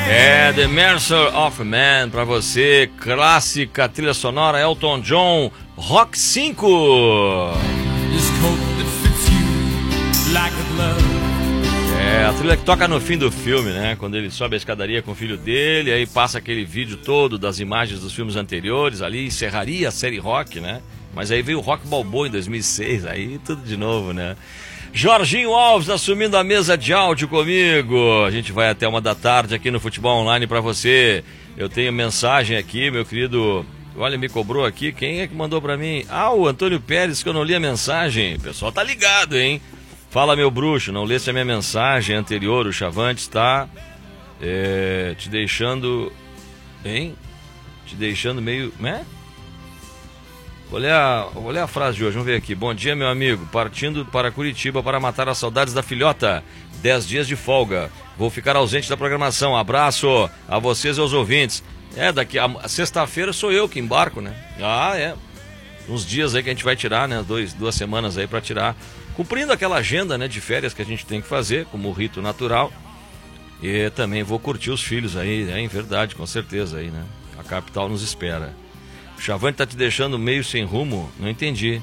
É The Mercer of Man pra você, clássica trilha sonora Elton John, Rock 5. É a trilha que toca no fim do filme, né? Quando ele sobe a escadaria com o filho dele, aí passa aquele vídeo todo das imagens dos filmes anteriores, ali encerraria a série Rock, né? Mas aí veio o Rock Balboa em 2006, aí tudo de novo, né? Jorginho Alves assumindo a mesa de áudio comigo. A gente vai até 1 da tarde aqui no Futebol Online pra você. Eu tenho mensagem aqui, meu querido. Olha, me cobrou aqui. Quem é que mandou pra mim? Ah, o Antônio Pérez, que eu não li a mensagem. O pessoal tá ligado, hein? Fala, meu bruxo, não lesse a minha mensagem anterior. O Chavante está te deixando... Hein? Te deixando meio... né? Vou ler a frase de hoje, vamos ver aqui. Bom dia, meu amigo. Partindo para Curitiba para matar as saudades da filhota. 10 dias de folga. Vou ficar ausente da programação. Abraço a vocês e aos ouvintes. Daqui a sexta-feira sou eu que embarco, né? Uns dias aí que a gente vai tirar, né? 2 semanas aí para tirar. Cumprindo aquela agenda, né, de férias que a gente tem que fazer, como rito natural. E também vou curtir os filhos aí, em verdade, com certeza aí, né? A capital nos espera. O Chavante tá te deixando meio sem rumo? Não entendi.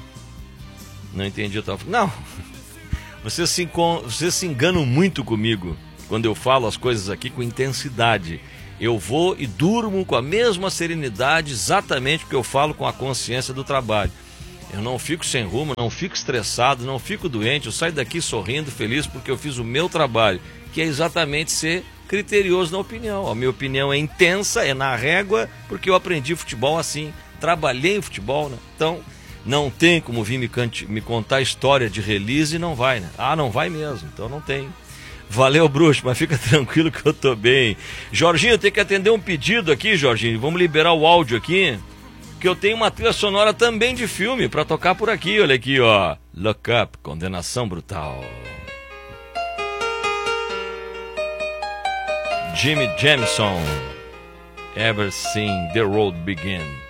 Eu tava... Não. Vocês se enganam muito comigo quando eu falo as coisas aqui com intensidade. Eu vou e durmo com a mesma serenidade, exatamente porque eu falo com a consciência do trabalho. Eu não fico sem rumo, não fico estressado, não fico doente. Eu saio daqui sorrindo, feliz, porque eu fiz o meu trabalho, que é exatamente ser criterioso na opinião. A minha opinião é intensa, é na régua, porque eu aprendi futebol assim. Trabalhei em futebol, né? Então não tem como vir me contar história de release e não vai, né? Não vai mesmo, então não tem. Valeu, bruxo, mas fica tranquilo que eu tô bem. Jorginho, tem que atender um pedido aqui, Jorginho. Vamos liberar o áudio aqui, que eu tenho uma trilha sonora também de filme pra tocar por aqui. Olha aqui, ó. Look Up, Condenação Brutal. Jimmy Jamison, Ever Seen the Road Begin.